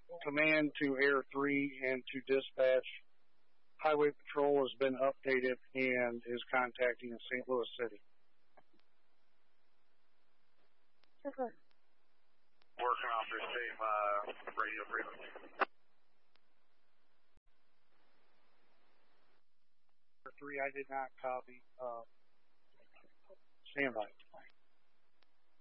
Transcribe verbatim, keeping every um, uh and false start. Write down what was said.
command to Air three and to dispatch. Highway Patrol has been updated and is contacting Saint Louis City. Okay. Working off their safe uh, radio frequency. Air three, I did not copy. Uh, stand by.